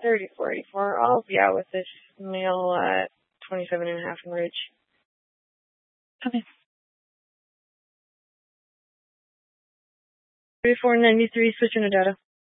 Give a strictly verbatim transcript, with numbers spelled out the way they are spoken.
thirty-four eighty-four. I'll be out with this male at twenty-seven and a half in Ridge. Okay. thirty-four ninety-three, switching to data.